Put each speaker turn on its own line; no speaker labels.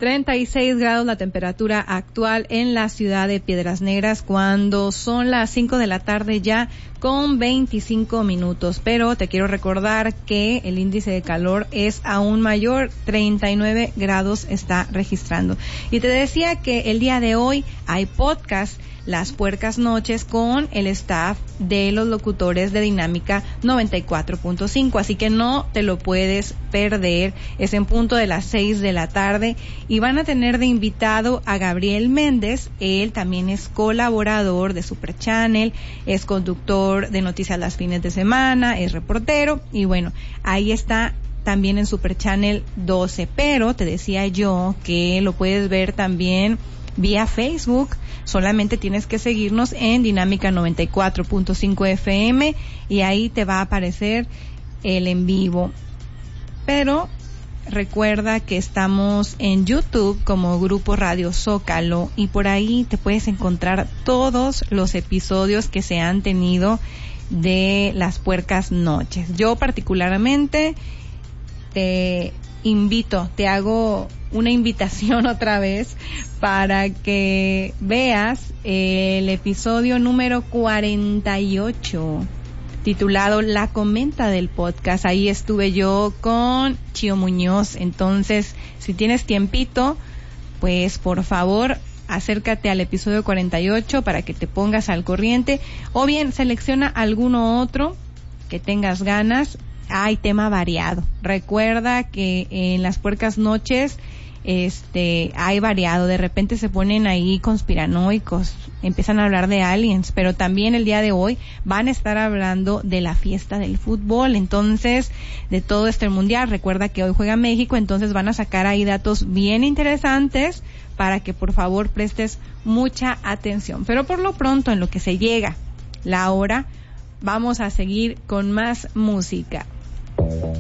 36 grados la temperatura actual en la ciudad de Piedras Negras cuando son las 5 de la tarde ya con 25 minutos. Pero te quiero recordar que el índice de calor es aún mayor, 39 grados está registrando. Y te decía que el día de hoy hay podcast Las Puercas Noches con el staff de los locutores de Dinámica 94.5, así que no te lo puedes perder. Es en punto de las 6 de la tarde y van a tener de invitado a Gabriel Méndez. Él también es colaborador de Super Channel, es conductor de Noticias las fines de semana, es reportero y bueno, ahí está también en Super Channel 12, pero te decía yo que lo puedes ver también vía Facebook. Solamente tienes que seguirnos en Dinámica 94.5 FM y ahí te va a aparecer el en vivo. Pero recuerda que estamos en YouTube como Grupo Radio Zócalo y por ahí te puedes encontrar todos los episodios que se han tenido de Las Puercas Noches. Yo particularmente te hago una invitación otra vez para que veas el episodio número 48 titulado La Comenta del Podcast. Ahí estuve yo con Chio Muñoz. Entonces, si tienes tiempito, pues por favor acércate al episodio 48 para que te pongas al corriente o bien selecciona alguno otro que tengas ganas. Hay tema variado. Recuerda que en Las Puercas Noches hay variado. De repente se ponen ahí conspiranoicos, empiezan a hablar de aliens, pero también el día de hoy van a estar hablando de la fiesta del fútbol, entonces de todo el mundial. Recuerda que hoy juega México, entonces van a sacar ahí datos bien interesantes para que por favor prestes mucha atención. Pero por lo pronto, en lo que se llega la hora, vamos a seguir con más música.